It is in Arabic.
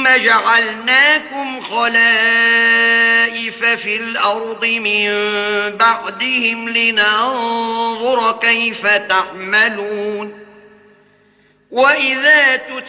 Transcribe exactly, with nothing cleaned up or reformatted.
جعلناكم خلائف في الأرض من بعدهم لننظر كيف تعملون وإذا تتلى